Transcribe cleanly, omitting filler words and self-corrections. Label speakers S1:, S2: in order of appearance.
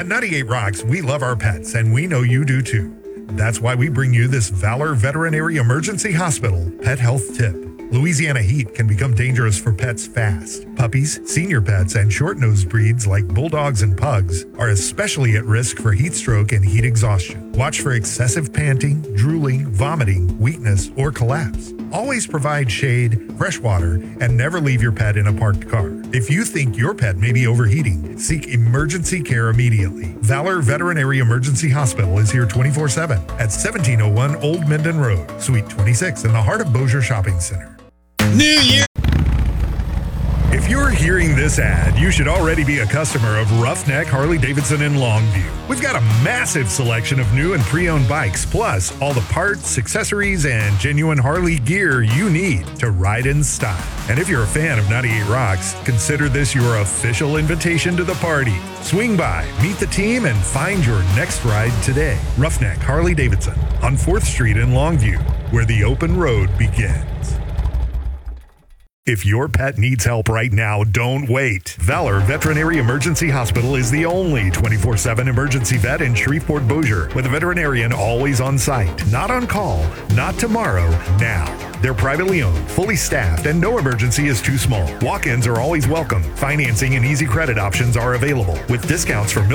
S1: At 98 Rocks, we love our pets, and we know you do too. That's why we bring you this Valor Veterinary Emergency Hospital Pet Health Tip. Louisiana heat can become dangerous for pets fast. Puppies, senior pets, and short-nosed breeds like bulldogs and pugs are especially at risk for heat stroke and heat exhaustion. Watch for excessive panting, drooling, vomiting, weakness, or collapse. Always provide shade, fresh water, and never leave your pet in a parked car. If you think your pet may be overheating, seek emergency care immediately. Valor Veterinary Emergency Hospital is here 24/7 at 1701 Old Minden Road, Suite 26 in the heart of Bossier Shopping Center.
S2: New Year.
S1: If you're hearing this ad, you should already be a customer of Roughneck Harley-Davidson in Longview. We've got a massive selection of new and pre-owned bikes, plus all the parts, accessories, and genuine Harley gear you need to ride in style. And if you're a fan of 98 Rocks, consider this your official invitation to the party. Swing by, meet the team, and find your next ride today. Roughneck Harley-Davidson on 4th Street in Longview, where the open road begins. If your pet needs help right now, don't wait. Valor Veterinary Emergency Hospital is the only 24/7 emergency vet in Shreveport, Bossier, with a veterinarian always on site. Not on call, not tomorrow, now. They're privately owned, fully staffed, and no emergency is too small. Walk-ins are always welcome. Financing and easy credit options are available, with discounts from